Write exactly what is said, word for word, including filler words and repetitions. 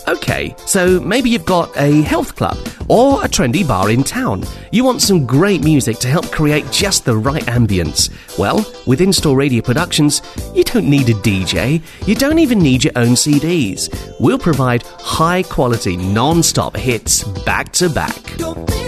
Okay, so maybe you've got a health club or a trendy bar in town. You want some great music to help create just the right ambience. Well, with In-Store Radio Productions, you don't need a D J. You don't even need your own C Ds. We'll provide high-quality, non-stop hits back to back.